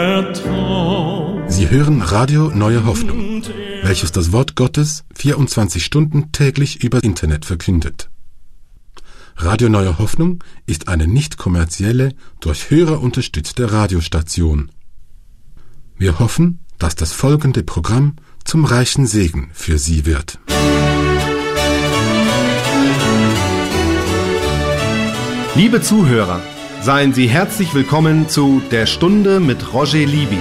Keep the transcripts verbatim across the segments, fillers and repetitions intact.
Sie hören Radio Neue Hoffnung, welches das Wort Gottes vierundzwanzig Stunden täglich über Internet verkündet. Radio Neue Hoffnung ist eine nicht kommerzielle, durch Hörer unterstützte Radiostation. Wir hoffen, dass das folgende Programm zum reichen Segen für Sie wird. Liebe Zuhörer, seien Sie herzlich willkommen zu Der Stunde mit Roger Libby.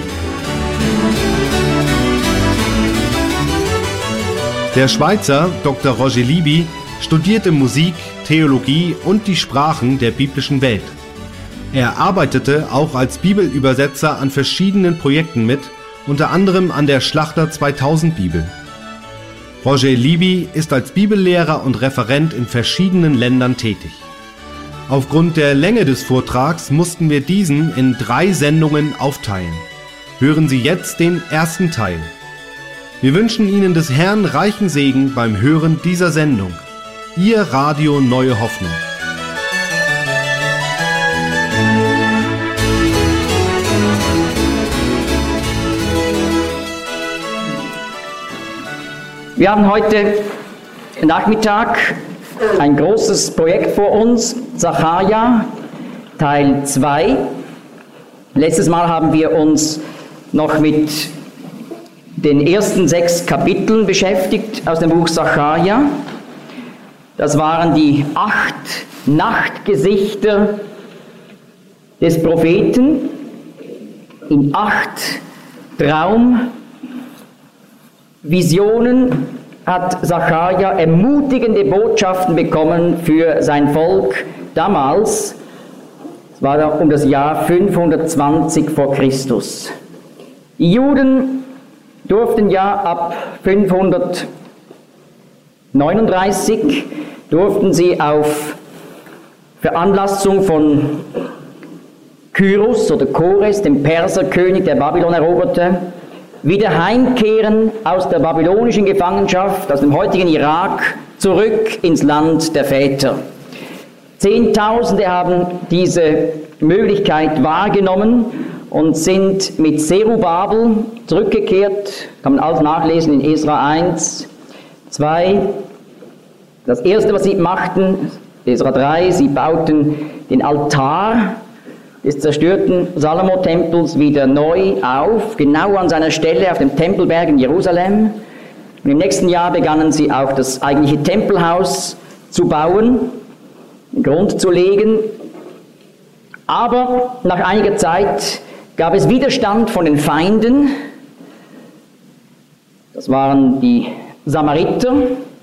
Der Schweizer Doktor Roger Libby studierte Musik, Theologie und die Sprachen der biblischen Welt. Er arbeitete auch als Bibelübersetzer an verschiedenen Projekten mit, unter anderem an der Schlachter zweitausend Bibel. Roger Libby ist als Bibellehrer und Referent in verschiedenen Ländern tätig. Aufgrund der Länge des Vortrags mussten wir diesen in drei Sendungen aufteilen. Hören Sie jetzt den ersten Teil. Wir wünschen Ihnen des Herrn reichen Segen beim Hören dieser Sendung. Ihr Radio Neue Hoffnung. Wir haben heute Nachmittag ein großes Projekt vor uns, Sacharja, Teil zwei. Letztes Mal haben wir uns noch mit den ersten sechs Kapiteln beschäftigt aus dem Buch Sacharja. Das waren die acht Nachtgesichter des Propheten in acht Traumvisionen. Hat Sacharja ermutigende Botschaften bekommen für sein Volk damals. Es war um das Jahr fünfhundertzwanzig vor Christus. Die Juden durften ja ab fünfhundertneununddreißig durften sie auf Veranlassung von Kyros oder Kores, dem Perserkönig, der Babylon eroberte, wieder heimkehren aus der babylonischen Gefangenschaft, aus dem heutigen Irak, zurück ins Land der Väter. Zehntausende haben diese Möglichkeit wahrgenommen und sind mit Zerubabel zurückgekehrt. Kann man alles nachlesen in Esra eins, zwei. Das erste, was sie machten, Esra drei, sie bauten den Altar des zerstörten Salomo-Tempels wieder neu auf, genau an seiner Stelle auf dem Tempelberg in Jerusalem. Und im nächsten Jahr begannen sie auch das eigentliche Tempelhaus zu bauen, den Grund zu legen. Aber nach einiger Zeit gab es Widerstand von den Feinden. Das waren die Samariter,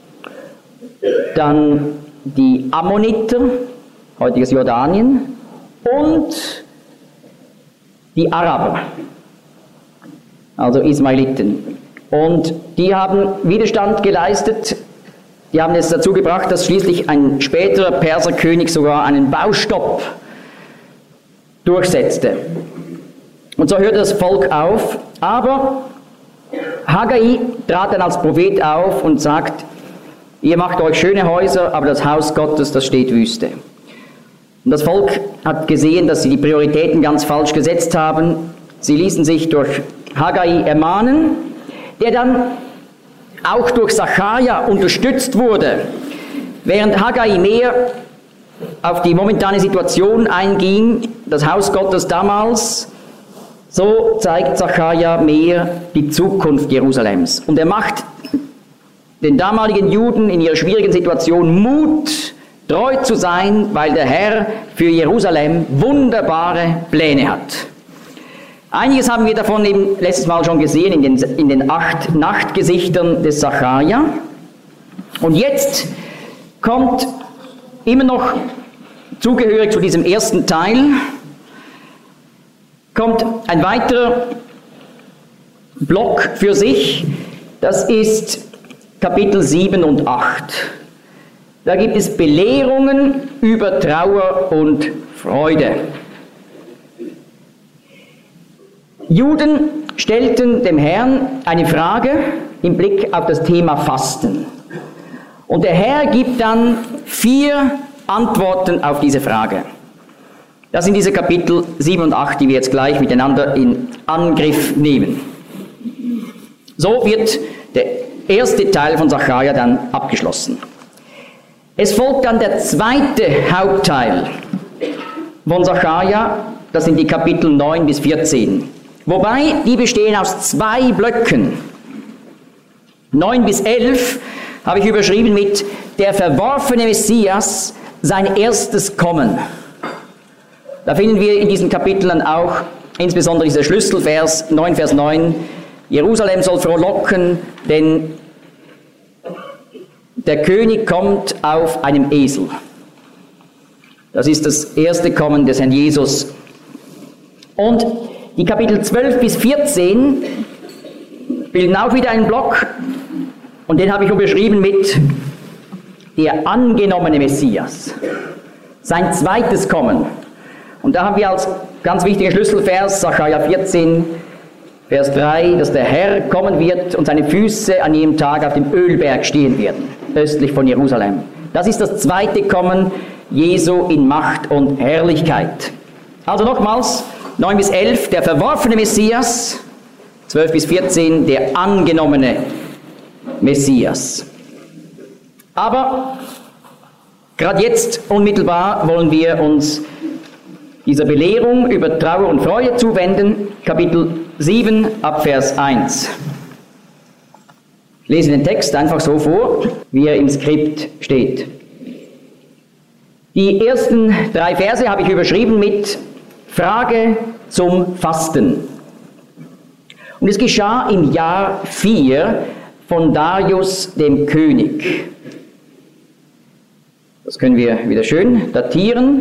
dann die Ammoniter, heutiges Jordanien, und die Araber, also Ismailiten. Und die haben Widerstand geleistet. Die haben es dazu gebracht, dass schließlich ein späterer Perserkönig sogar einen Baustopp durchsetzte. Und so hörte das Volk auf. Aber Haggai trat dann als Prophet auf und sagt, ihr macht euch schöne Häuser, aber das Haus Gottes, das steht Wüste. Und das Volk hat gesehen, dass sie die Prioritäten ganz falsch gesetzt haben. Sie ließen sich durch Haggai ermahnen, der dann auch durch Sacharja unterstützt wurde. Während Haggai mehr auf die momentane Situation einging, das Haus Gottes damals, so zeigt Sacharja mehr die Zukunft Jerusalems. Und er macht den damaligen Juden in ihrer schwierigen Situation Mut, treu zu sein, weil der Herr für Jerusalem wunderbare Pläne hat. Einiges haben wir davon eben letztes Mal schon gesehen in den, in den acht Nachtgesichtern des Sacharja. Und jetzt kommt immer noch zugehörig zu diesem ersten Teil, kommt ein weiterer Block für sich, das ist Kapitel sieben und acht. Da gibt es Belehrungen über Trauer und Freude. Juden stellten dem Herrn eine Frage im Blick auf das Thema Fasten. Und der Herr gibt dann vier Antworten auf diese Frage. Das sind diese Kapitel sieben und acht, die wir jetzt gleich miteinander in Angriff nehmen. So wird der erste Teil von Sacharja dann abgeschlossen. Es folgt dann der zweite Hauptteil von Sacharja, das sind die Kapitel neun bis vierzehn. Wobei, die bestehen aus zwei Blöcken. neun bis elf habe ich überschrieben mit der verworfene Messias, sein erstes Kommen. Da finden wir in diesen Kapiteln auch insbesondere dieser Schlüsselvers, neun Vers neun, Jerusalem soll frohlocken, denn der König kommt auf einem Esel. Das ist das erste Kommen des Herrn Jesus. Und die Kapitel zwölf bis vierzehn bilden auch wieder einen Block und den habe ich überschrieben mit der angenommene Messias, sein zweites Kommen. Und da haben wir als ganz wichtigen Schlüsselvers Sacharja vierzehn, Vers drei, dass der Herr kommen wird und seine Füße an jedem Tag auf dem Ölberg stehen werden, östlich von Jerusalem. Das ist das zweite Kommen Jesu in Macht und Herrlichkeit. Also nochmals, neun bis elf, der verworfene Messias, zwölf bis vierzehn, der angenommene Messias. Aber gerade jetzt unmittelbar wollen wir uns dieser Belehrung über Trauer und Freude zuwenden, Kapitel sieben ab Vers eins. Ich lese den Text einfach so vor, wie er im Skript steht. Die ersten drei Verse habe ich überschrieben mit Frage zum Fasten. Und es geschah im Jahr vier von Darius dem König. Das können wir wieder schön datieren.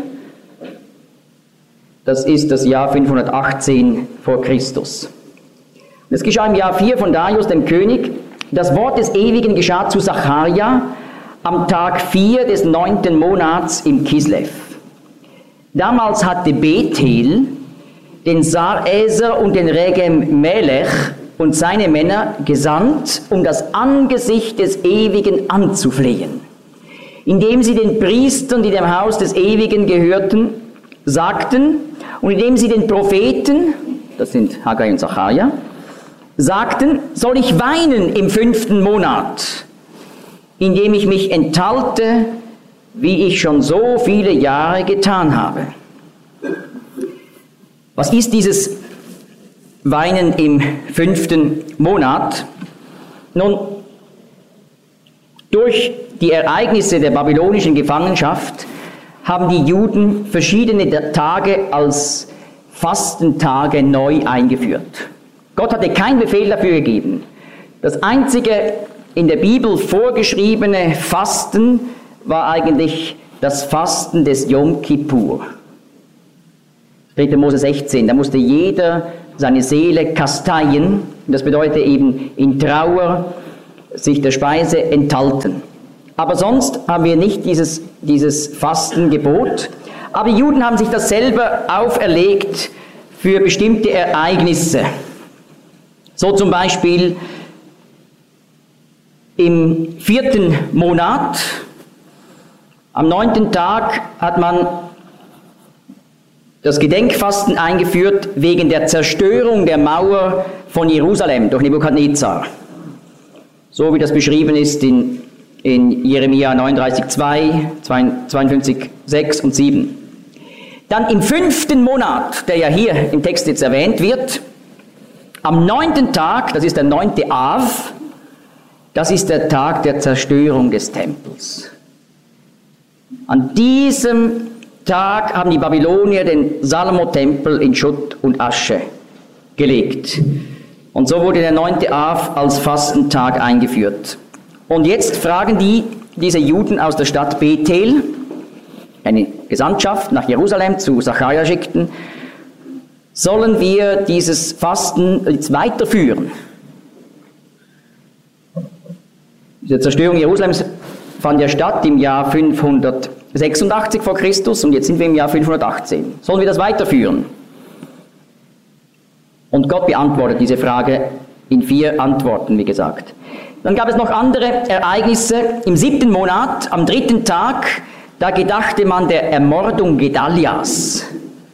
Das ist das Jahr fünfhundertachtzehn vor Christus. Es geschah im Jahr vier von Darius dem König. Das Wort des Ewigen geschah zu Sacharja am Tag vier des neunten Monats im Kislev. Damals hatte Bethel den Sareser und den Regem Melech und seine Männer gesandt, um das Angesicht des Ewigen anzuflehen, indem sie den Priestern, die dem Haus des Ewigen gehörten, sagten, und indem sie den Propheten, das sind Haggai und Sacharja, sagten, soll ich weinen im fünften Monat, indem ich mich enthalte, wie ich schon so viele Jahre getan habe. Was ist dieses Weinen im fünften Monat? Nun, durch die Ereignisse der babylonischen Gefangenschaft haben die Juden verschiedene Tage als Fastentage neu eingeführt. Gott hatte keinen Befehl dafür gegeben. Das einzige in der Bibel vorgeschriebene Fasten war eigentlich das Fasten des Yom Kippur. dritter Mose sechzehn, da musste jeder seine Seele kasteien, das bedeutet eben in Trauer sich der Speise enthalten. Aber sonst haben wir nicht dieses, dieses Fastengebot. Aber die Juden haben sich das selber auferlegt für bestimmte Ereignisse. So zum Beispiel im vierten Monat, am neunten Tag, hat man das Gedenkfasten eingeführt wegen der Zerstörung der Mauer von Jerusalem durch Nebukadnezar. So wie das beschrieben ist in in Jeremia neununddreißig zwei, zweiundfünfzig sechs und sieben. Dann im fünften Monat, der ja hier im Text jetzt erwähnt wird, am neunten Tag, das ist der neunte Av, das ist der Tag der Zerstörung des Tempels. An diesem Tag haben die Babylonier den Salomo-Tempel in Schutt und Asche gelegt. Und so wurde der neunte Av als Fastentag eingeführt. Und jetzt fragen die, diese Juden aus der Stadt Bethel, eine Gesandtschaft nach Jerusalem zu Sacharja schickten, sollen wir dieses Fasten jetzt weiterführen? Die Zerstörung Jerusalems fand ja statt im Jahr fünfhundertsechsundachtzig vor Christus und jetzt sind wir im Jahr fünfhundertachtzehn. Sollen wir das weiterführen? Und Gott beantwortet diese Frage in vier Antworten, wie gesagt. Dann gab es noch andere Ereignisse. Im siebten Monat, am dritten Tag, da gedachte man der Ermordung Gedalias.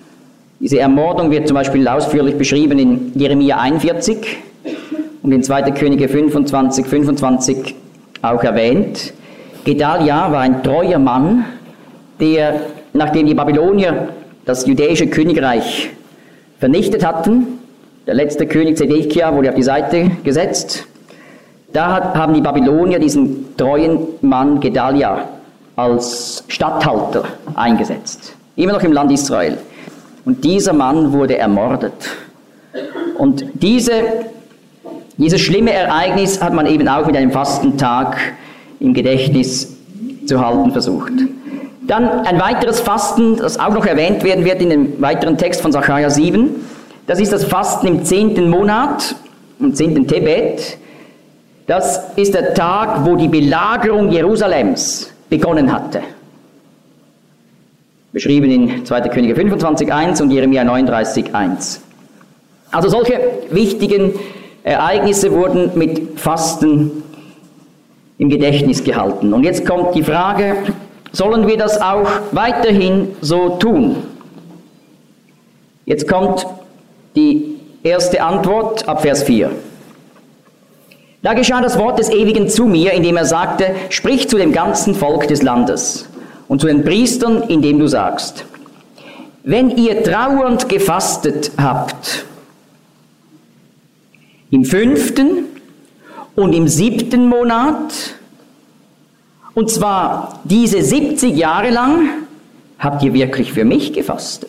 Diese Ermordung wird zum Beispiel ausführlich beschrieben in Jeremia einundvierzig und in zweiter Könige fünfundzwanzig, fünfundzwanzig auch erwähnt. Gedalia war ein treuer Mann, der, nachdem die Babylonier das jüdische Königreich vernichtet hatten, der letzte König Zedekia wurde auf die Seite gesetzt, da hat, haben die Babylonier diesen treuen Mann Gedalia als Statthalter eingesetzt, immer noch im Land Israel. Und dieser Mann wurde ermordet. Und diese, dieses schlimme Ereignis hat man eben auch mit einem Fastentag im Gedächtnis zu halten versucht. Dann ein weiteres Fasten, das auch noch erwähnt werden wird in dem weiteren Text von Sacharja sieben. Das ist das Fasten im zehnten Monat, im zehnten Tebet. Das ist der Tag, wo die Belagerung Jerusalems begonnen hatte. Beschrieben in zweiter Könige fünfundzwanzig, eins und Jeremia neununddreißig, eins. Also solche wichtigen Ereignisse wurden mit Fasten im Gedächtnis gehalten. Und jetzt kommt die Frage, sollen wir das auch weiterhin so tun? Jetzt kommt die erste Antwort ab Vers vier. Da geschah das Wort des Ewigen zu mir, indem er sagte, sprich zu dem ganzen Volk des Landes und zu den Priestern, indem du sagst, wenn ihr trauernd gefastet habt, im fünften und im siebten Monat, und zwar diese siebzig Jahre lang, habt ihr wirklich für mich gefastet.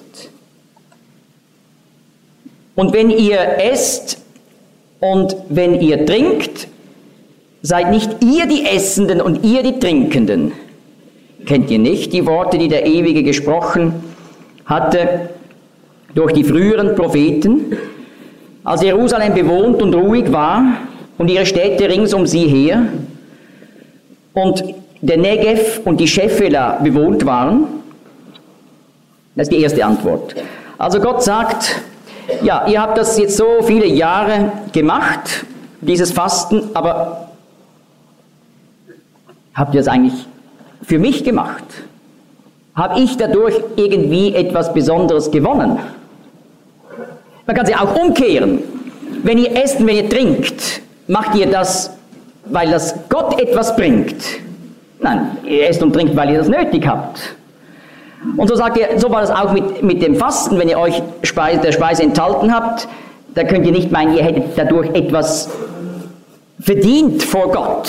Und wenn ihr esst und wenn ihr trinkt, seid nicht ihr die Essenden und ihr die Trinkenden. Kennt ihr nicht die Worte, die der Ewige gesprochen hatte durch die früheren Propheten, als Jerusalem bewohnt und ruhig war und ihre Städte rings um sie her und der Negev und die Schefela bewohnt waren? Das ist die erste Antwort. Also Gott sagt, ja, ihr habt das jetzt so viele Jahre gemacht, dieses Fasten, aber habt ihr es eigentlich für mich gemacht? Habe ich dadurch irgendwie etwas Besonderes gewonnen? Man kann sie auch umkehren. Wenn ihr esst und wenn ihr trinkt, macht ihr das, weil das Gott etwas bringt? Nein, ihr esst und trinkt, weil ihr das nötig habt. Und so sagt er, so war das auch mit, mit dem Fasten, wenn ihr euch Speise, der Speise enthalten habt, da könnt ihr nicht meinen, ihr hättet dadurch etwas verdient vor Gott.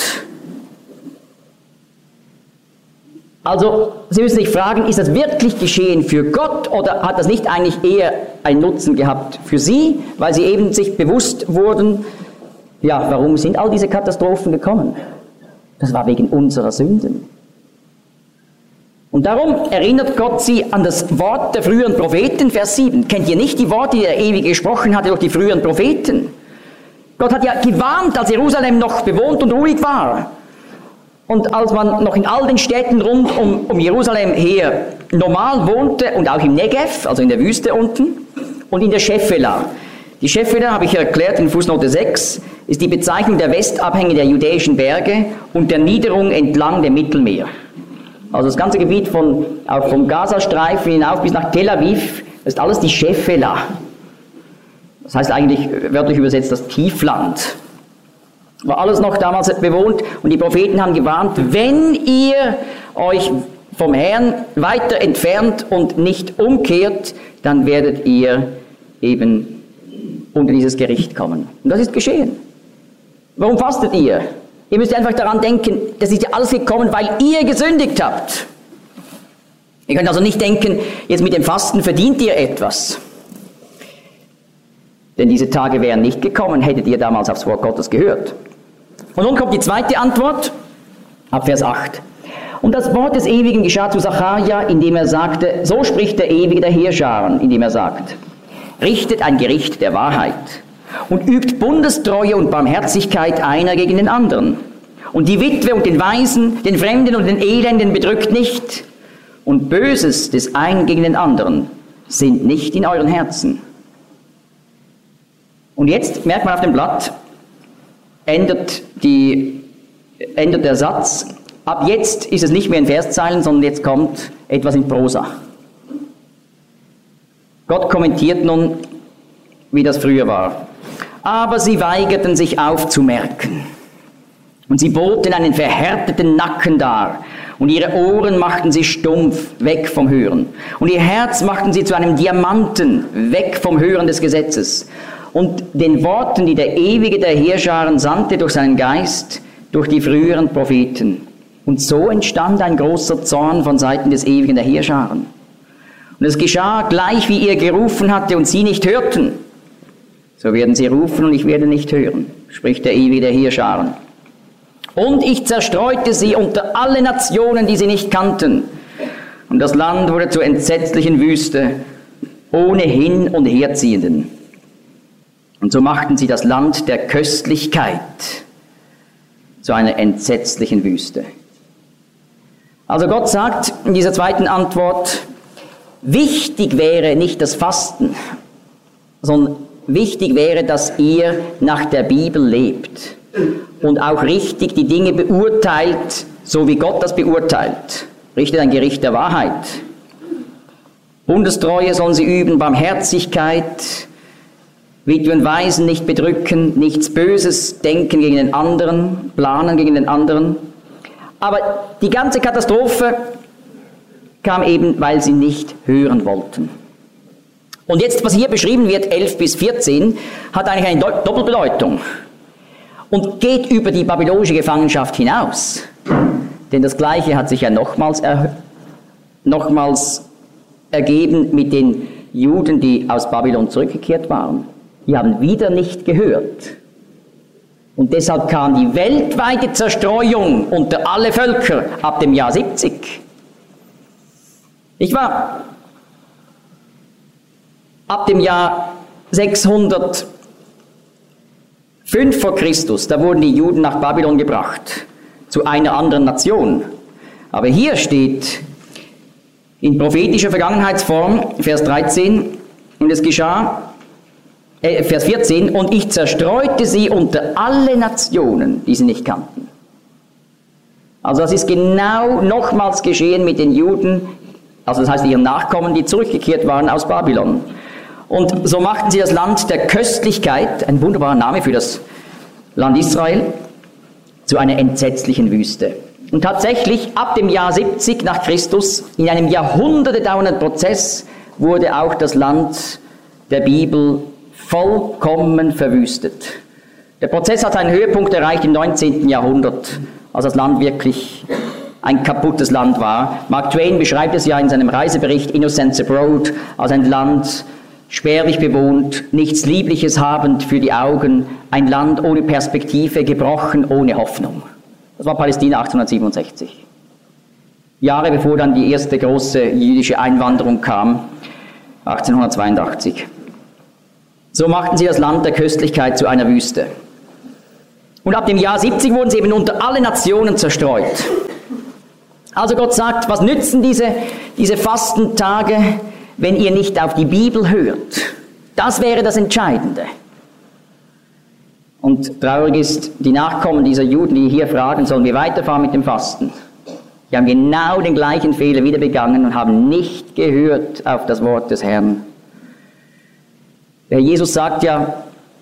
Also, Sie müssen sich fragen, ist das wirklich geschehen für Gott oder hat das nicht eigentlich eher einen Nutzen gehabt für Sie, weil Sie eben sich bewusst wurden, ja, warum sind all diese Katastrophen gekommen? Das war wegen unserer Sünden. Und darum erinnert Gott Sie an das Wort der früheren Propheten, Vers sieben. Kennt ihr nicht die Worte, die der Ewige gesprochen hatte durch die früheren Propheten? Gott hat ja gewarnt, als Jerusalem noch bewohnt und ruhig war. Und als man noch in all den Städten rund um, um Jerusalem her normal wohnte und auch im Negev, also in der Wüste unten, und in der Schefela. Die Schefela, habe ich erklärt in Fußnote sechs, ist die Bezeichnung der Westabhänge der judäischen Berge und der Niederung entlang dem Mittelmeer. Also das ganze Gebiet von, auch vom Gazastreifen hinauf bis nach Tel Aviv, das ist alles die Schefela. Das heißt eigentlich wörtlich übersetzt das Tiefland. War alles noch damals bewohnt und die Propheten haben gewarnt, wenn ihr euch vom Herrn weiter entfernt und nicht umkehrt, dann werdet ihr eben unter dieses Gericht kommen. Und das ist geschehen. Warum fastet ihr? Ihr müsst einfach daran denken, das ist ja alles gekommen, weil ihr gesündigt habt. Ihr könnt also nicht denken, jetzt mit dem Fasten verdient ihr etwas. Denn diese Tage wären nicht gekommen, hättet ihr damals aufs Wort Gottes gehört. Und nun kommt die zweite Antwort, ab Vers acht. Und das Wort des Ewigen geschah zu Sacharja, indem er sagte, so spricht der Ewige der Heerscharen, indem er sagt, richtet ein Gericht der Wahrheit und übt Bundestreue und Barmherzigkeit einer gegen den anderen. Und die Witwe und den Waisen, den Fremden und den Elenden bedrückt nicht. Und Böses des einen gegen den anderen sind nicht in euren Herzen. Und jetzt merkt man auf dem Blatt, ändert, die, ändert der Satz, ab jetzt ist es nicht mehr in Verszeilen, sondern jetzt kommt etwas in Prosa. Gott kommentiert nun, wie das früher war. Aber sie weigerten sich aufzumerken. Und sie boten einen verhärteten Nacken dar. Und ihre Ohren machten sie stumpf, weg vom Hören. Und ihr Herz machten sie zu einem Diamanten, weg vom Hören des Gesetzes. Und den Worten, die der Ewige der Heerscharen sandte durch seinen Geist, durch die früheren Propheten. Und so entstand ein großer Zorn von Seiten des Ewigen der Heerscharen. Und es geschah gleich, wie er gerufen hatte und sie nicht hörten. So werden sie rufen und ich werde nicht hören, spricht der Ewige der Heerscharen. Und ich zerstreute sie unter alle Nationen, die sie nicht kannten. Und das Land wurde zur entsetzlichen Wüste, ohne Hin- und Herziehenden. Und so machten sie das Land der Köstlichkeit zu einer entsetzlichen Wüste. Also Gott sagt in dieser zweiten Antwort, wichtig wäre nicht das Fasten, sondern wichtig wäre, dass ihr nach der Bibel lebt und auch richtig die Dinge beurteilt, so wie Gott das beurteilt. Richtet ein Gericht der Wahrheit. Bundestreue sollen sie üben, Barmherzigkeit, Witwen und Waisen nicht bedrücken, nichts Böses denken gegen den anderen, planen gegen den anderen. Aber die ganze Katastrophe kam eben, weil sie nicht hören wollten. Und jetzt, was hier beschrieben wird, elf bis vierzehn, hat eigentlich eine Doppelbedeutung und geht über die babylonische Gefangenschaft hinaus. Denn das Gleiche hat sich ja nochmals, er, nochmals ergeben mit den Juden, die aus Babylon zurückgekehrt waren. Die haben wieder nicht gehört. Und deshalb kam die weltweite Zerstreuung unter alle Völker ab dem Jahr siebzig. Nicht wahr? Ab dem Jahr sechshundertfünf vor Christus, da wurden die Juden nach Babylon gebracht, zu einer anderen Nation. Aber hier steht in prophetischer Vergangenheitsform, Vers dreizehn, und es geschah, äh, Vers vierzehn, und ich zerstreute sie unter alle Nationen, die sie nicht kannten. Also das ist genau nochmals geschehen mit den Juden, also das heißt ihren Nachkommen, die zurückgekehrt waren aus Babylon. Und so machten sie das Land der Köstlichkeit, ein wunderbarer Name für das Land Israel, zu einer entsetzlichen Wüste. Und tatsächlich, ab dem Jahr siebzig nach Christus, in einem Jahrhunderte dauernden Prozess, wurde auch das Land der Bibel vollkommen verwüstet. Der Prozess hat einen Höhepunkt erreicht im neunzehnten Jahrhundert, als das Land wirklich ein kaputtes Land war. Mark Twain beschreibt es ja in seinem Reisebericht Innocents Abroad als ein Land, spärlich bewohnt, nichts Liebliches habend für die Augen, ein Land ohne Perspektive, gebrochen, ohne Hoffnung. Das war Palästina achtzehnhundertsiebenundsechzig. Jahre bevor dann die erste große jüdische Einwanderung kam, achtzehnhundertzweiundachtzig. So machten sie das Land der Köstlichkeit zu einer Wüste. Und ab dem Jahr siebzig wurden sie eben unter alle Nationen zerstreut. Also Gott sagt, was nützen diese, diese Fastentage, wenn ihr nicht auf die Bibel hört? Das wäre das Entscheidende. Und traurig ist, die Nachkommen dieser Juden, die hier fragen, sollen wir weiterfahren mit dem Fasten? Die haben genau den gleichen Fehler wieder begangen und haben nicht gehört auf das Wort des Herrn. Der Jesus sagt ja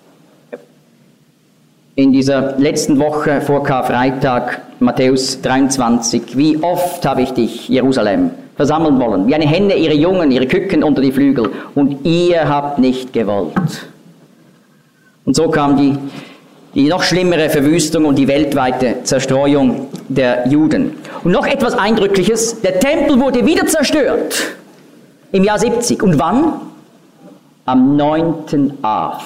in dieser letzten Woche vor Karfreitag, Matthäus dreiundzwanzig, wie oft habe ich dich, Jerusalem, versammeln wollen, wie eine Henne ihre Jungen, ihre Küken unter die Flügel, und ihr habt nicht gewollt. Und so kam die, die noch schlimmere Verwüstung und die weltweite Zerstreuung der Juden. Und noch etwas Eindrückliches, der Tempel wurde wieder zerstört im Jahr siebzig. Und wann? Am neunten Av.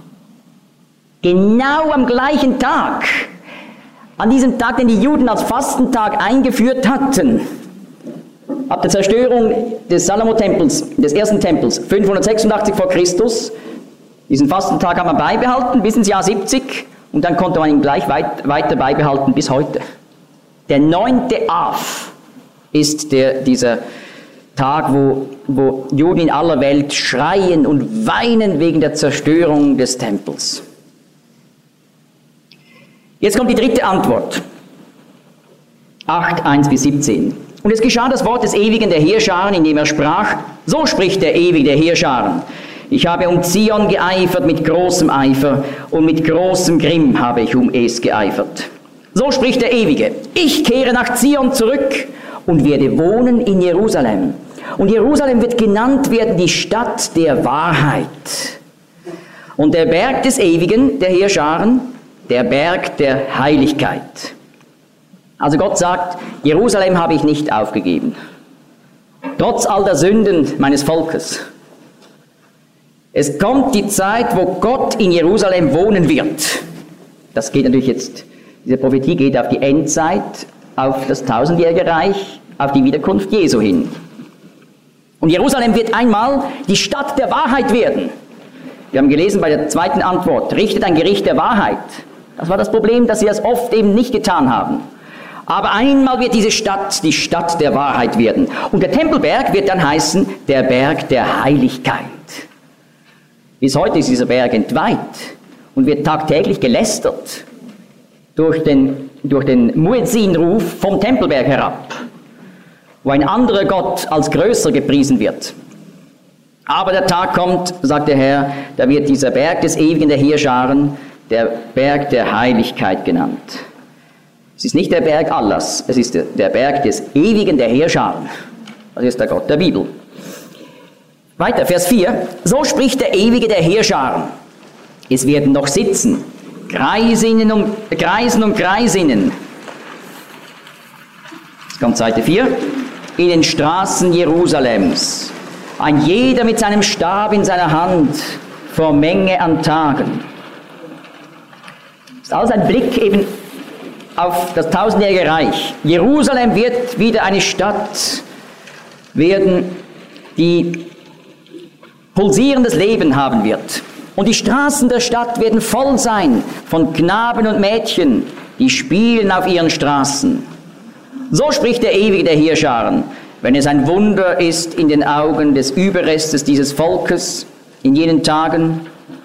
Genau am gleichen Tag, an diesem Tag, den die Juden als Fastentag eingeführt hatten, ab der Zerstörung des Salomo-Tempels, des ersten Tempels, fünfhundertsechsundachtzig vor Christus, diesen Fastentag haben wir beibehalten bis ins Jahr siebzig und dann konnte man ihn gleich weit, weiter beibehalten bis heute. Der neunte Av ist der, dieser Tag, wo, wo Juden in aller Welt schreien und weinen wegen der Zerstörung des Tempels. Jetzt kommt die dritte Antwort. acht, eins bis siebzehn. Und es geschah das Wort des Ewigen der Heerscharen, indem er sprach, so spricht der Ewige der Heerscharen. Ich habe um Zion geeifert mit großem Eifer und mit großem Grimm habe ich um es geeifert. So spricht der Ewige, ich kehre nach Zion zurück und werde wohnen in Jerusalem. Und Jerusalem wird genannt werden die Stadt der Wahrheit. Und der Berg des Ewigen der Heerscharen, der Berg der Heiligkeit. Also Gott sagt, Jerusalem habe ich nicht aufgegeben. Trotz all der Sünden meines Volkes. Es kommt die Zeit, wo Gott in Jerusalem wohnen wird. Das geht natürlich jetzt, diese Prophetie geht auf die Endzeit, auf das tausendjährige Reich, auf die Wiederkunft Jesu hin. Und Jerusalem wird einmal die Stadt der Wahrheit werden. Wir haben gelesen bei der zweiten Antwort, richtet ein Gericht der Wahrheit. Das war das Problem, dass sie das oft eben nicht getan haben. Aber einmal wird diese Stadt die Stadt der Wahrheit werden. Und der Tempelberg wird dann heißen, der Berg der Heiligkeit. Bis heute ist dieser Berg entweiht und wird tagtäglich gelästert durch den, durch den Muezzin-Ruf vom Tempelberg herab, wo ein anderer Gott als größer gepriesen wird. Aber der Tag kommt, sagt der Herr, da wird dieser Berg des Ewigen der Heerscharen, der Berg der Heiligkeit genannt. Es ist nicht der Berg Allahs, es ist der Berg des Ewigen der Heerscharen. Das ist der Gott der Bibel. Weiter, Vers vier. So spricht der Ewige der Heerscharen. Es werden noch sitzen, Greisinnen und, Greisen und Greisinnen. Jetzt kommt Seite vier. In den Straßen Jerusalems. Ein jeder mit seinem Stab in seiner Hand vor Menge an Tagen. Das ist alles ein Blick eben auf das tausendjährige Reich. Jerusalem wird wieder eine Stadt werden, die pulsierendes Leben haben wird. Und die Straßen der Stadt werden voll sein von Knaben und Mädchen, die spielen auf ihren Straßen. So spricht der Ewige der Heerscharen, wenn es ein Wunder ist in den Augen des Überrestes dieses Volkes in jenen Tagen,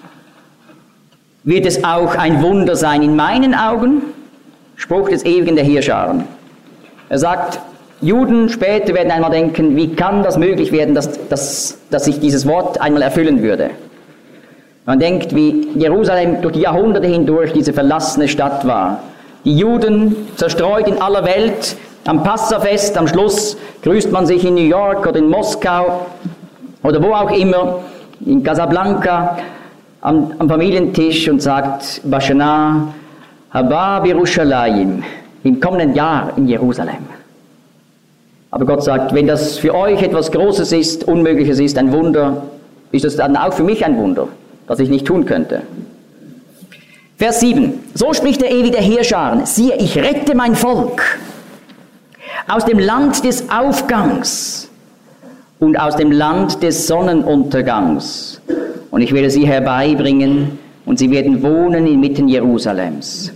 wird es auch ein Wunder sein in meinen Augen. Spruch des Ewigen der Heerscharen. Er sagt, Juden später werden einmal denken, wie kann das möglich werden, dass, dass, dass sich dieses Wort einmal erfüllen würde. Man denkt, wie Jerusalem durch die Jahrhunderte hindurch diese verlassene Stadt war. Die Juden zerstreut in aller Welt, am Passafest, am Schluss grüßt man sich in New York oder in Moskau oder wo auch immer, in Casablanca, am, am Familientisch und sagt, Bashana, Haba Yerushalayim, im kommenden Jahr in Jerusalem. Aber Gott sagt, wenn das für euch etwas Großes ist, Unmögliches ist, ein Wunder, ist das dann auch für mich ein Wunder, das ich nicht tun könnte. Vers sieben. So spricht der Ewige der Heerscharen, siehe, ich rette mein Volk aus dem Land des Aufgangs und aus dem Land des Sonnenuntergangs. Und ich werde sie herbeibringen und sie werden wohnen inmitten Jerusalems.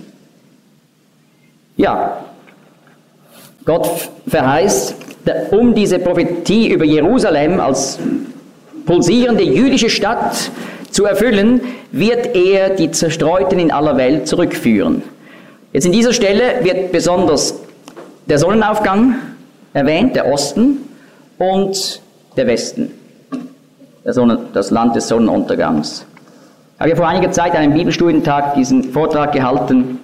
Ja, Gott verheißt, um diese Prophetie über Jerusalem als pulsierende jüdische Stadt zu erfüllen, wird er die Zerstreuten in aller Welt zurückführen. Jetzt in dieser Stelle wird besonders der Sonnenaufgang erwähnt, der Osten und der Westen, der Sonne, das Land des Sonnenuntergangs. Ich habe ja vor einiger Zeit an einem Bibelstudientag diesen Vortrag gehalten,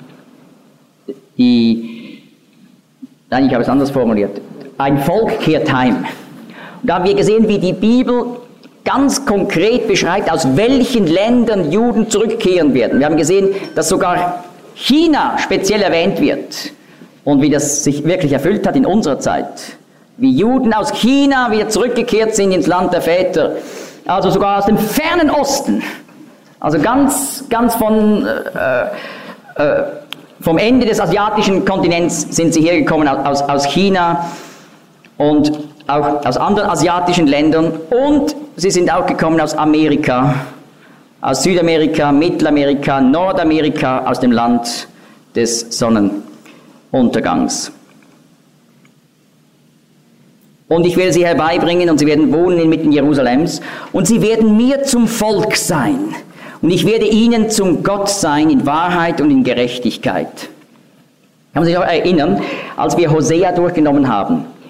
die, nein, ich habe es anders formuliert, ein Volk kehrt heim. Und da haben wir gesehen, wie die Bibel ganz konkret beschreibt, aus welchen Ländern Juden zurückkehren werden. Wir haben gesehen, dass sogar China speziell erwähnt wird und wie das sich wirklich erfüllt hat in unserer Zeit. Wie Juden aus China wieder zurückgekehrt sind ins Land der Väter, also sogar aus dem fernen Osten, also ganz, ganz von, äh, äh, vom Ende des asiatischen Kontinents sind sie hergekommen, aus, aus China und auch aus anderen asiatischen Ländern, und sie sind auch gekommen aus Amerika, aus Südamerika, Mittelamerika, Nordamerika, aus dem Land des Sonnenuntergangs. Und ich werde sie herbeibringen und sie werden wohnen inmitten Jerusalems und sie werden mir zum Volk sein und ich werde ihnen zum Gott sein in Wahrheit und in Gerechtigkeit. Kann man sich auch erinnern, als wir Hosea durchgenommen haben.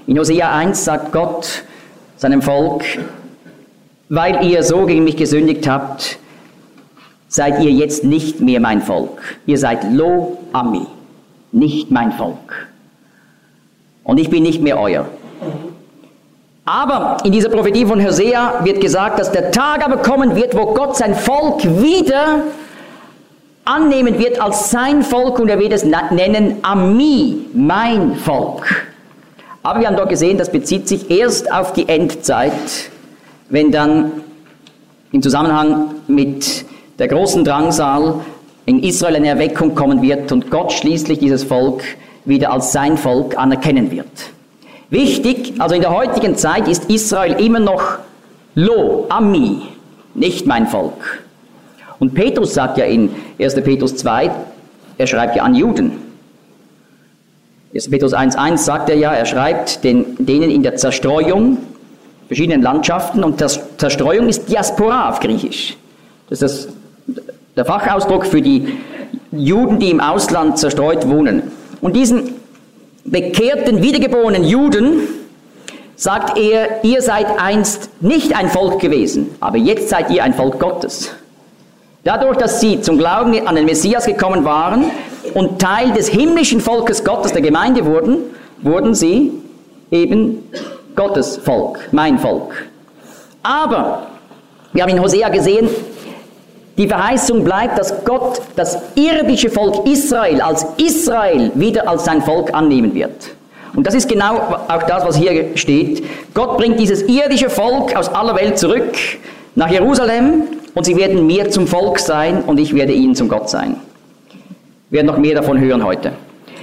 In Hosea eins sagt Gott seinem Volk, weil ihr so gegen mich gesündigt habt, seid ihr jetzt nicht mehr mein Volk. Ihr seid Lo Ami, nicht mein Volk. Und ich bin nicht mehr euer. Aber in dieser Prophetie von Hosea wird gesagt, dass der Tag aber kommen wird, wo Gott sein Volk wieder annehmen wird als sein Volk und er wird es nennen Ami, mein Volk. Aber wir haben dort gesehen, das bezieht sich erst auf die Endzeit, wenn dann im Zusammenhang mit der großen Drangsal in Israel eine Erweckung kommen wird und Gott schließlich dieses Volk wieder als sein Volk anerkennen wird. Wichtig, also in der heutigen Zeit ist Israel immer noch Lo, Ami, nicht mein Volk. Und Petrus sagt ja in erster Petrus zwei, er schreibt ja an Juden. erster Petrus eins eins sagt er ja, er schreibt den, denen in der Zerstreuung, verschiedenen Landschaften, und das Zerstreuung ist Diaspora auf Griechisch. Das ist das, der Fachausdruck für die Juden, die im Ausland zerstreut wohnen. Und diesen bekehrten, wiedergeborenen Juden sagt er, ihr seid einst nicht ein Volk gewesen, aber jetzt seid ihr ein Volk Gottes. Dadurch, dass sie zum Glauben an den Messias gekommen waren und Teil des himmlischen Volkes Gottes, der Gemeinde wurden, wurden sie eben Gottes Volk, mein Volk. Aber wir haben in Hosea gesehen, die Verheißung bleibt, dass Gott das irdische Volk Israel als Israel wieder als sein Volk annehmen wird. Und das ist genau auch das, was hier steht. Gott bringt dieses irdische Volk aus aller Welt zurück nach Jerusalem und sie werden mir zum Volk sein und ich werde ihnen zum Gott sein. Wir werden noch mehr davon hören heute.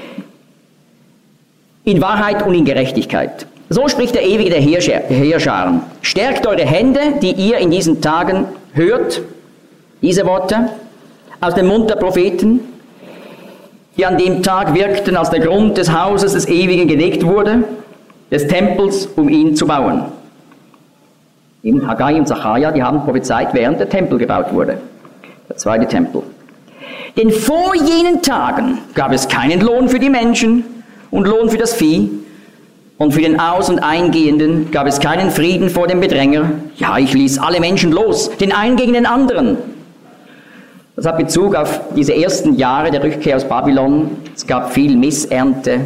In Wahrheit und in Gerechtigkeit. So spricht der Ewige der Heerscharen. Stärkt eure Hände, die ihr in diesen Tagen hört, diese Worte aus dem Mund der Propheten, die an dem Tag wirkten, als der Grund des Hauses des Ewigen gelegt wurde, des Tempels, um ihn zu bauen. Eben Haggai und Sacharja, die haben prophezeit, während der Tempel gebaut wurde, der zweite Tempel. Denn vor jenen Tagen gab es keinen Lohn für die Menschen und Lohn für das Vieh, und für den Aus- und Eingehenden gab es keinen Frieden vor dem Bedränger. Ja, ich ließ alle Menschen los, den einen gegen den anderen. Das hat Bezug auf diese ersten Jahre der Rückkehr aus Babylon. Es gab viel Missernte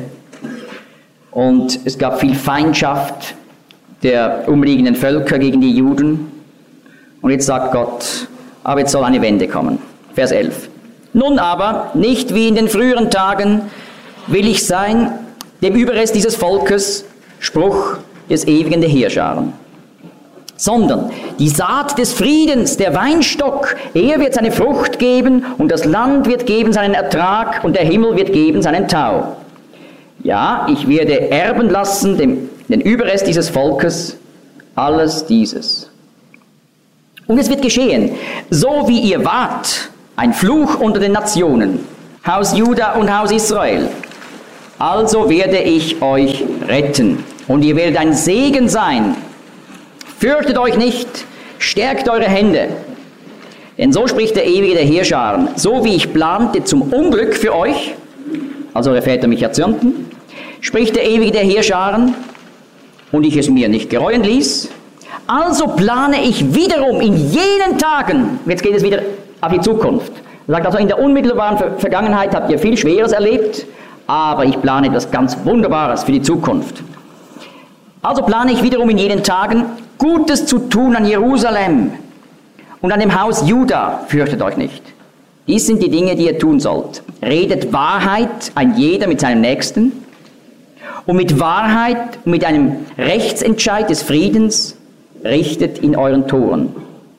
und es gab viel Feindschaft der umliegenden Völker gegen die Juden. Und jetzt sagt Gott, aber jetzt soll eine Wende kommen. Vers elf. Nun aber, nicht wie in den früheren Tagen, will ich sein, dem Überrest dieses Volkes, Spruch des ewigen der Heerscharen, sondern die Saat des Friedens, der Weinstock, er wird seine Frucht geben und das Land wird geben seinen Ertrag und der Himmel wird geben seinen Tau. Ja, ich werde erben lassen dem, den Überrest dieses Volkes alles dieses. Und es wird geschehen, so wie ihr wart, ein Fluch unter den Nationen, Haus Juda und Haus Israel. Also werde ich euch retten und ihr werdet ein Segen sein. Fürchtet euch nicht, stärkt eure Hände. Denn so spricht der Ewige der Heerscharen, so wie ich plante zum Unglück für euch, als eure Väter mich erzürnten, spricht der Ewige der Heerscharen, und ich es mir nicht gereuen ließ, also plane ich wiederum in jenen Tagen, jetzt geht es wieder auf die Zukunft, er sagt also, in der unmittelbaren Ver- Vergangenheit habt ihr viel Schweres erlebt, aber ich plane etwas ganz Wunderbares für die Zukunft. Also plane ich wiederum in jenen Tagen, Gutes zu tun an Jerusalem und an dem Haus Juda, fürchtet euch nicht. Dies sind die Dinge, die ihr tun sollt. Redet Wahrheit, ein jeder mit seinem Nächsten, und mit Wahrheit und mit einem Rechtsentscheid des Friedens richtet in euren Toren.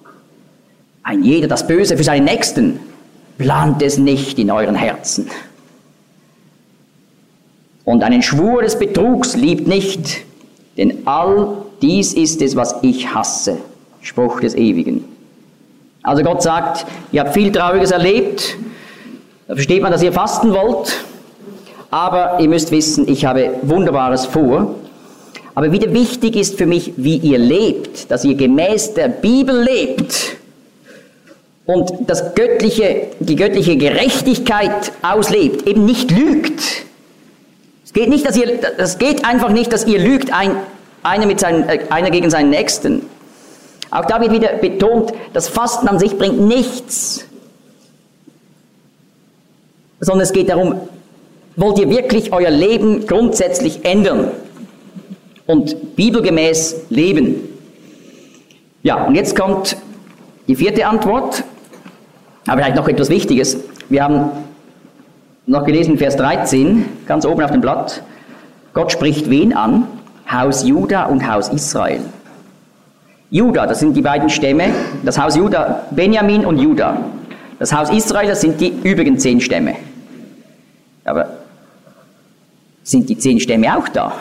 Ein jeder das Böse für seinen Nächsten, plant es nicht in euren Herzen. Und einen Schwur des Betrugs liebt nicht, denn all dies ist es, was ich hasse. Spruch des Ewigen. Also Gott sagt, ihr habt viel Trauriges erlebt, da versteht man, dass ihr fasten wollt, aber ihr müsst wissen, ich habe Wunderbares vor. Aber wieder wichtig ist für mich, wie ihr lebt, dass ihr gemäß der Bibel lebt und das göttliche, die göttliche Gerechtigkeit auslebt, eben nicht lügt. Es geht nicht, dass ihr, es geht einfach nicht, dass ihr lügt, ein, einer, mit seinen, äh, einer gegen seinen Nächsten. Auch da wird wieder betont, das Fasten an sich bringt nichts. Sondern es geht darum, wollt ihr wirklich euer Leben grundsätzlich ändern und bibelgemäß leben? Ja, und jetzt kommt die vierte Antwort, aber vielleicht noch etwas Wichtiges. Wir haben noch gelesen, Vers dreizehn, ganz oben auf dem Blatt. Gott spricht wen an? Haus Juda und Haus Israel. Juda, das sind die beiden Stämme, das Haus Juda, Benjamin und Juda. Das Haus Israel, das sind die übrigen zehn Stämme. Aber sind die zehn Stämme auch da?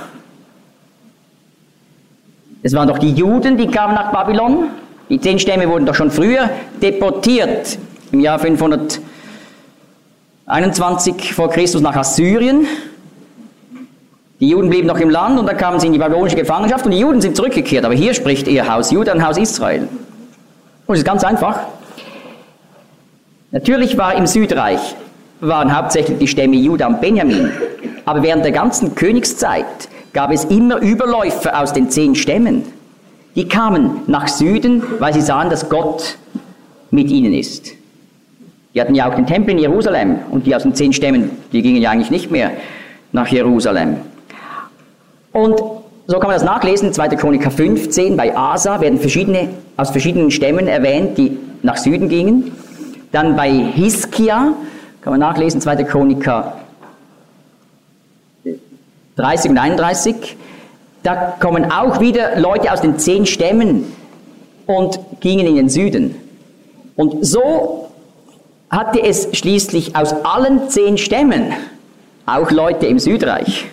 Es waren doch die Juden, die kamen nach Babylon. Die zehn Stämme wurden doch schon früher deportiert, im Jahr fünfhunderteinundzwanzig vor Christus nach Assyrien. Die Juden blieben noch im Land und dann kamen sie in die babylonische Gefangenschaft und die Juden sind zurückgekehrt. Aber hier spricht eher Haus Juda und Haus Israel. Und es ist ganz einfach. Natürlich war im Südreich, waren hauptsächlich die Stämme Juda und Benjamin. Aber während der ganzen Königszeit gab es immer Überläufer aus den zehn Stämmen. Die kamen nach Süden, weil sie sahen, dass Gott mit ihnen ist. Die hatten ja auch den Tempel in Jerusalem und die aus den zehn Stämmen, die gingen ja eigentlich nicht mehr nach Jerusalem. Und so kann man das nachlesen, zweiter Chroniker fünfzehn, bei Asa werden verschiedene, aus verschiedenen Stämmen erwähnt, die nach Süden gingen. Dann bei Hiskia, kann man nachlesen, zweiter Chroniker dreißig und einunddreißig, da kommen auch wieder Leute aus den zehn Stämmen und gingen in den Süden. Und so hatte es schließlich aus allen zehn Stämmen auch Leute im Südreich.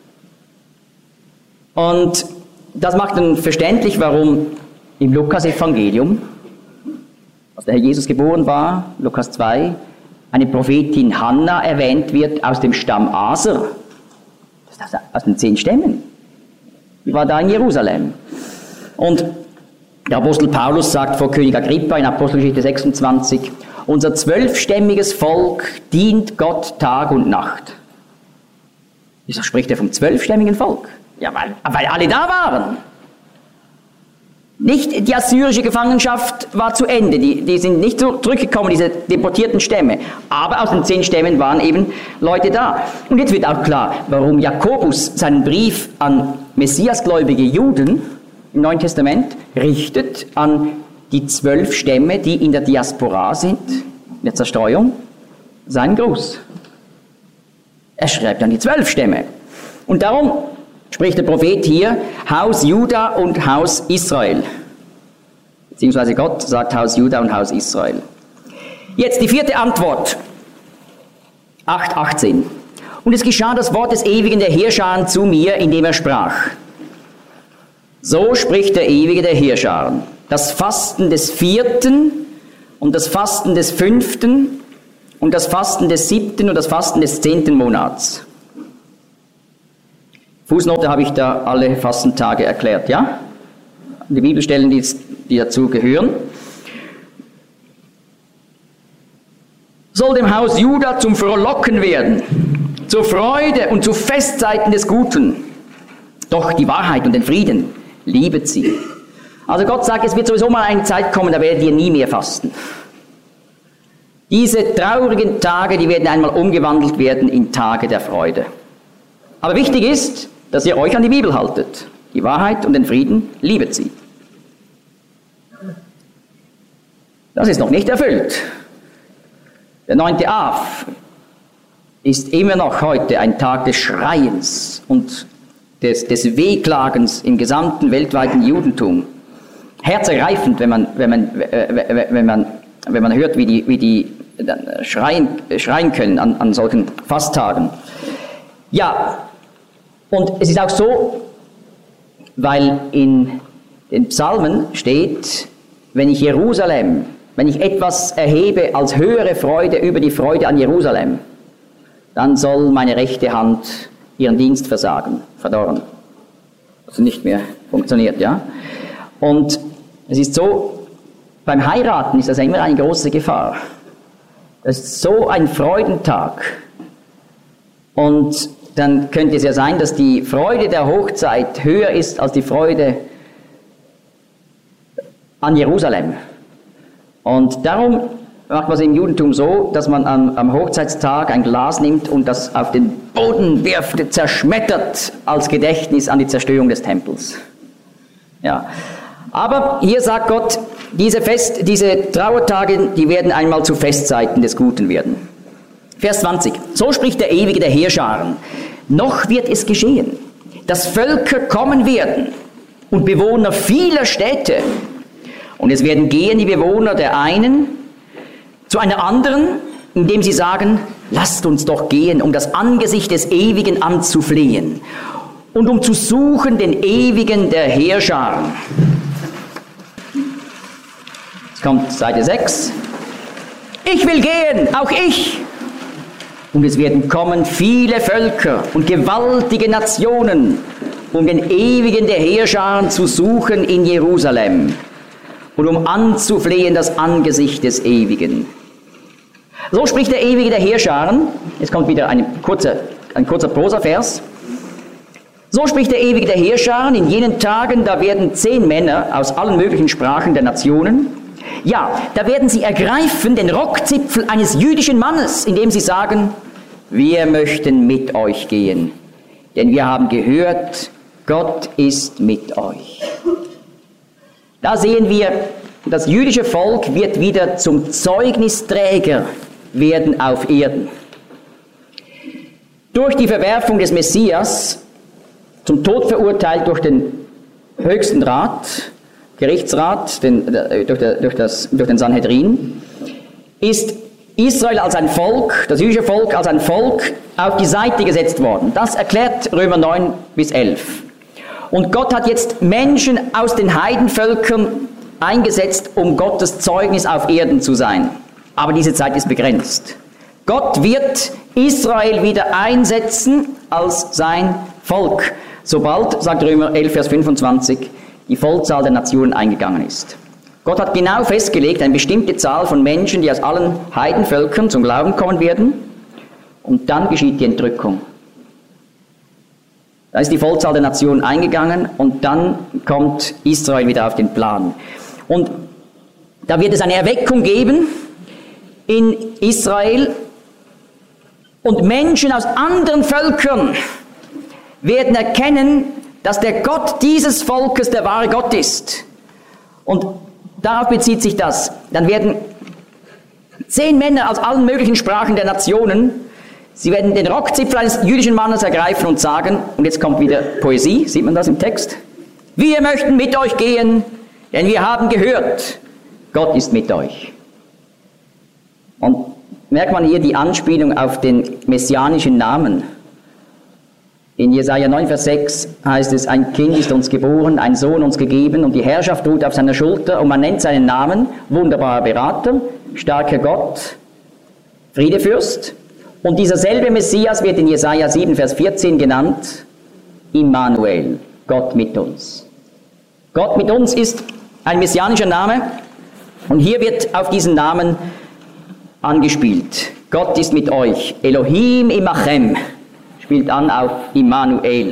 Und das macht dann verständlich, warum im Lukas-Evangelium, als der Herr Jesus geboren war, Lukas zwei, eine Prophetin Hannah erwähnt wird aus dem Stamm Aser. Das ist aus den zehn Stämmen. Die war da in Jerusalem. Und der Apostel Paulus sagt vor König Agrippa in Apostelgeschichte sechsundzwanzig, unser zwölfstämmiges Volk dient Gott Tag und Nacht. Wieso spricht er vom zwölfstämmigen Volk? Ja, weil, weil alle da waren. Nicht die assyrische Gefangenschaft war zu Ende, die, die sind nicht zurückgekommen, diese deportierten Stämme. Aber aus den zehn Stämmen waren eben Leute da. Und jetzt wird auch klar, warum Jakobus seinen Brief an messiasgläubige Juden im Neuen Testament richtet an die zwölf Stämme, die in der Diaspora sind, in der Zerstreuung, seinen Gruß. Er schreibt an die zwölf Stämme. Und darum spricht der Prophet hier Haus Juda und Haus Israel. Beziehungsweise Gott sagt Haus Juda und Haus Israel. Jetzt die vierte Antwort. acht achtzehn. Und es geschah das Wort des Ewigen der Heerscharen zu mir, indem er sprach. So spricht der Ewige der Heerscharen. Das Fasten des vierten und das Fasten des fünften und das Fasten des siebten und das Fasten des zehnten Monats. Fußnote habe ich da alle Fastentage erklärt, ja? Die Bibelstellen, die, die dazu gehören. Soll dem Haus Juda zum Frohlocken werden, zur Freude und zu Festzeiten des Guten. Doch die Wahrheit und den Frieden liebet sie. Also Gott sagt, es wird sowieso mal eine Zeit kommen, da werdet ihr nie mehr fasten. Diese traurigen Tage, die werden einmal umgewandelt werden in Tage der Freude. Aber wichtig ist, dass ihr euch an die Bibel haltet. Die Wahrheit und den Frieden liebet sie. Das ist noch nicht erfüllt. Der neunte Av ist immer noch heute ein Tag des Schreiens und des, des Wehklagens im gesamten weltweiten Judentum. Herzergreifend, wenn man, wenn man, wenn man, wenn man hört, wie die, wie die schreien, schreien können an, an solchen Fasttagen. Ja, und es ist auch so, weil in den Psalmen steht, wenn ich Jerusalem, wenn ich etwas erhebe als höhere Freude über die Freude an Jerusalem, dann soll meine rechte Hand ihren Dienst versagen, verdorren. Also nicht mehr funktioniert, ja. Und es ist so, beim Heiraten ist das immer eine große Gefahr. Das ist so ein Freudentag. Und dann könnte es ja sein, dass die Freude der Hochzeit höher ist als die Freude an Jerusalem. Und darum macht man es im Judentum so, dass man am, am Hochzeitstag ein Glas nimmt und das auf den Boden wirft, zerschmettert als Gedächtnis an die Zerstörung des Tempels. Ja. Aber hier sagt Gott, diese, Fest, diese Trauertage, die werden einmal zu Festzeiten des Guten werden. Vers zwanzig. So spricht der Ewige der Heerscharen. Noch wird es geschehen, dass Völker kommen werden und Bewohner vieler Städte. Und es werden gehen die Bewohner der einen zu einer anderen, indem sie sagen, lasst uns doch gehen, um das Angesicht des Ewigen anzuflehen und um zu suchen den Ewigen der Heerscharen. Jetzt kommt Seite sechs. Ich will gehen, auch ich. Und es werden kommen viele Völker und gewaltige Nationen, um den Ewigen der Heerscharen zu suchen in Jerusalem und um anzuflehen das Angesicht des Ewigen. So spricht der Ewige der Heerscharen. Jetzt kommt wieder eine kurze, ein kurzer Prosavers. So spricht der Ewige der Heerscharen, in jenen Tagen, da werden zehn Männer aus allen möglichen Sprachen der Nationen, ja, da werden sie ergreifen den Rockzipfel eines jüdischen Mannes, indem sie sagen, wir möchten mit euch gehen, denn wir haben gehört, Gott ist mit euch. Da sehen wir, das jüdische Volk wird wieder zum Zeugnisträger werden auf Erden. Durch die Verwerfung des Messias, zum Tod verurteilt durch den höchsten Rat, Gerichtsrat, den, durch, der, durch, das, durch den Sanhedrin, ist Israel als ein Volk, das jüdische Volk als ein Volk auf die Seite gesetzt worden. Das erklärt Römer neun bis elf. Und Gott hat jetzt Menschen aus den Heidenvölkern eingesetzt, um Gottes Zeugnis auf Erden zu sein. Aber diese Zeit ist begrenzt. Gott wird Israel wieder einsetzen als sein Volk, sobald, sagt Römer elf, Vers fünfundzwanzig, die Vollzahl der Nationen eingegangen ist. Gott hat genau festgelegt, eine bestimmte Zahl von Menschen, die aus allen Heidenvölkern zum Glauben kommen werden, und dann geschieht die Entrückung. Da ist die Vollzahl der Nationen eingegangen und dann kommt Israel wieder auf den Plan. Und da wird es eine Erweckung geben in Israel und Menschen aus anderen Völkern werden erkennen, dass der Gott dieses Volkes der wahre Gott ist. Und darauf bezieht sich das. Dann werden zehn Männer aus allen möglichen Sprachen der Nationen, sie werden den Rockzipfel eines jüdischen Mannes ergreifen und sagen, und jetzt kommt wieder Poesie, sieht man das im Text? Wir möchten mit euch gehen, denn wir haben gehört, Gott ist mit euch. Und merkt man hier die Anspielung auf den messianischen Namen. In Jesaja neun, Vers sechs heißt es, ein Kind ist uns geboren, ein Sohn uns gegeben und die Herrschaft ruht auf seiner Schulter und man nennt seinen Namen wunderbarer Berater, starker Gott, Friedefürst. Und dieser selbe Messias wird in Jesaja sieben, Vers vierzehn genannt, Immanuel, Gott mit uns. Gott mit uns ist ein messianischer Name und hier wird auf diesen Namen angespielt. Gott ist mit euch, Elohim imachem, spielt an auf Immanuel.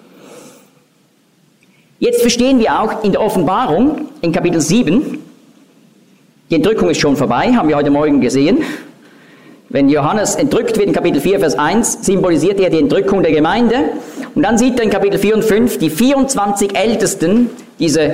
Jetzt verstehen wir auch in der Offenbarung, in Kapitel sieben, die Entrückung ist schon vorbei, haben wir heute Morgen gesehen. Wenn Johannes entrückt wird in Kapitel vier, Vers eins, symbolisiert er die Entrückung der Gemeinde. Und dann sieht er in Kapitel vier und fünf die vierundzwanzig Ältesten, diese,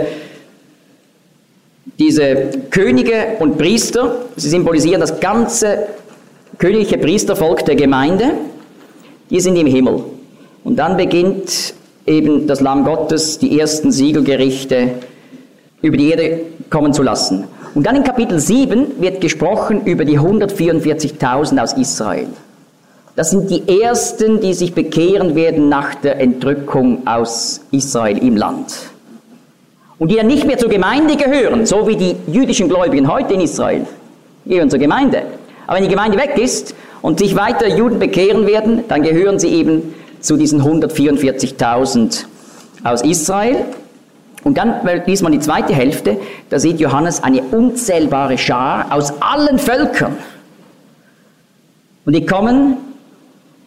diese Könige und Priester. Sie symbolisieren das ganze königliche Priestervolk der Gemeinde. Die sind im Himmel. Und dann beginnt eben das Lamm Gottes, die ersten Siegelgerichte über die Erde kommen zu lassen. Und dann in Kapitel sieben wird gesprochen über die hundertvierundvierzigtausend aus Israel. Das sind die Ersten, die sich bekehren werden nach der Entrückung aus Israel im Land. Und die dann nicht mehr zur Gemeinde gehören, so wie die jüdischen Gläubigen heute in Israel. Die gehören zur Gemeinde. Aber wenn die Gemeinde weg ist und sich weiter Juden bekehren werden, dann gehören sie eben zu diesen hundertvierundvierzigtausend aus Israel. Und dann liest man die zweite Hälfte, da sieht Johannes eine unzählbare Schar aus allen Völkern. Und die kommen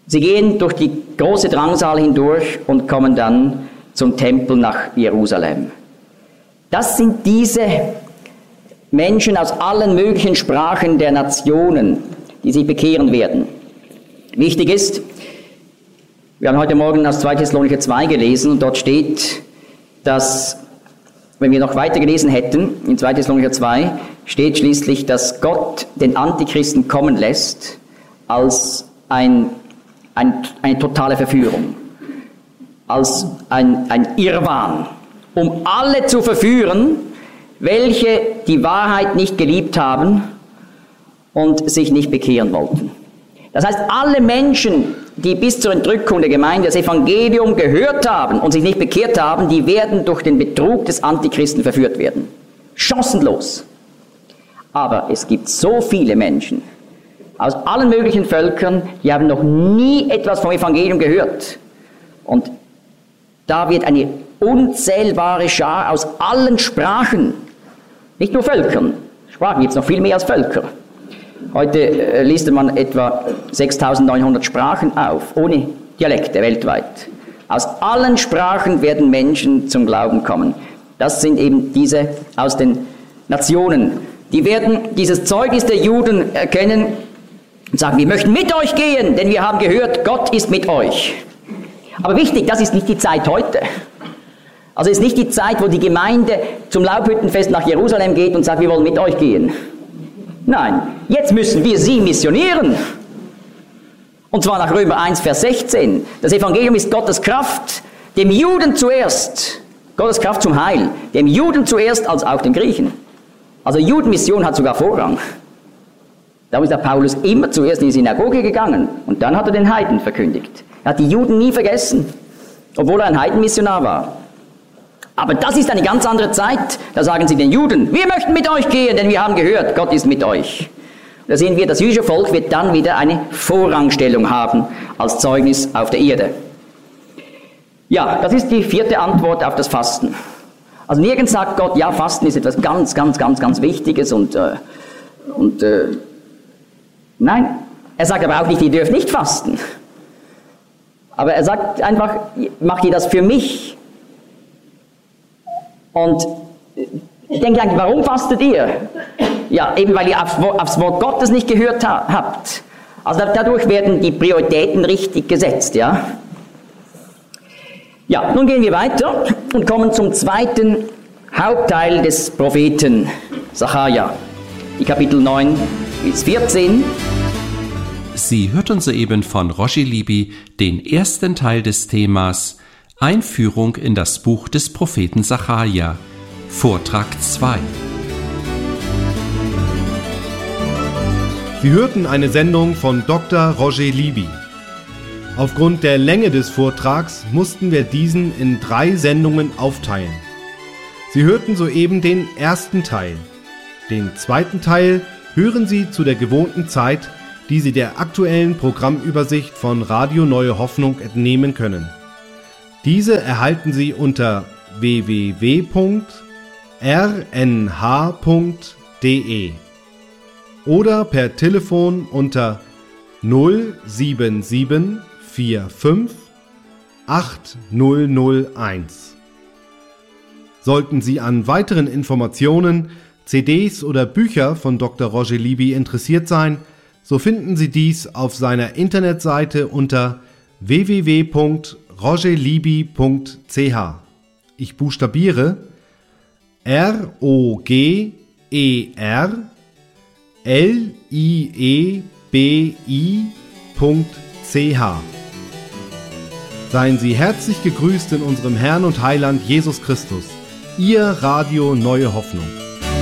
Sie gehen durch die große Drangsal hindurch und kommen dann zum Tempel nach Jerusalem. Das sind diese Menschen aus allen möglichen Sprachen der Nationen, die sich bekehren werden. Wichtig ist, wir haben heute Morgen aus zweiter Thessalonicher zwei gelesen und dort steht, dass, wenn wir noch weiter gelesen hätten, in zweiter Thessalonicher zwei steht schließlich, dass Gott den Antichristen kommen lässt als ein, ein, eine totale Verführung, als ein, ein Irrwahn, um alle zu verführen, welche die Wahrheit nicht geliebt haben und sich nicht bekehren wollten. Das heißt, alle Menschen, die bis zur Entrückung der Gemeinde das Evangelium gehört haben und sich nicht bekehrt haben, die werden durch den Betrug des Antichristen verführt werden. Chancenlos. Aber es gibt so viele Menschen aus allen möglichen Völkern, die haben noch nie etwas vom Evangelium gehört. Und da wird eine unzählbare Schar aus allen Sprachen, nicht nur Völkern, Sprachen gibt es noch viel mehr als Völker. Heute äh, listet man etwa sechstausendneunhundert Sprachen auf, ohne Dialekte weltweit. Aus allen Sprachen werden Menschen zum Glauben kommen. Das sind eben diese aus den Nationen. Die werden dieses Zeugnis der Juden erkennen und sagen, wir möchten mit euch gehen, denn wir haben gehört, Gott ist mit euch. Aber wichtig, das ist nicht die Zeit heute. Also es ist nicht die Zeit, wo die Gemeinde zum Laubhüttenfest nach Jerusalem geht und sagt, wir wollen mit euch gehen. Nein, jetzt müssen wir sie missionieren. Und zwar nach Römer eins, Vers sechzehn. Das Evangelium ist Gottes Kraft, dem Juden zuerst, Gottes Kraft zum Heil, dem Juden zuerst als auch den Griechen. Also Judenmission hat sogar Vorrang. Darum ist der Paulus immer zuerst in die Synagoge gegangen und dann hat er den Heiden verkündigt. Er hat die Juden nie vergessen, obwohl er ein Heidenmissionar war. Aber das ist eine ganz andere Zeit. Da sagen sie den Juden, wir möchten mit euch gehen, denn wir haben gehört, Gott ist mit euch. Da sehen wir, das jüdische Volk wird dann wieder eine Vorrangstellung haben als Zeugnis auf der Erde. Ja, das ist die vierte Antwort auf das Fasten. Also nirgends sagt Gott, ja, Fasten ist etwas ganz, ganz, ganz, ganz Wichtiges und, äh, und äh, nein, er sagt aber auch nicht, ihr dürft nicht fasten. Aber er sagt einfach, macht ihr das für mich? Und ich denke eigentlich, warum fastet ihr? Ja, eben weil ihr aufs, aufs Wort Gottes nicht gehört ha- habt. Also dadurch werden die Prioritäten richtig gesetzt, ja. Ja, nun gehen wir weiter und kommen zum zweiten Hauptteil des Propheten Sacharja, die Kapitel neun bis vierzehn. Sie hörten soeben von Roger Libby den ersten Teil des Themas Einführung in das Buch des Propheten Sacharja, Vortrag zwei. Sie hörten eine Sendung von Doktor Roger Libby. Aufgrund der Länge des Vortrags mussten wir diesen in drei Sendungen aufteilen. Sie hörten soeben den ersten Teil. Den zweiten Teil hören Sie zu der gewohnten Zeit, die Sie der aktuellen Programmübersicht von Radio Neue Hoffnung entnehmen können. Diese erhalten Sie unter w w w punkt r n h punkt d e oder per Telefon unter null sieben sieben vier fünf acht null null eins. Sollten Sie an weiteren Informationen, C Ds oder Bücher von Doktor Roger Libby interessiert sein, so finden Sie dies auf seiner Internetseite unter w w w punkt roger libby punkt c h. Ich buchstabiere R O G E R L I E B I punkt c h. Seien Sie herzlich gegrüßt in unserem Herrn und Heiland Jesus Christus. Ihr Radio Neue Hoffnung.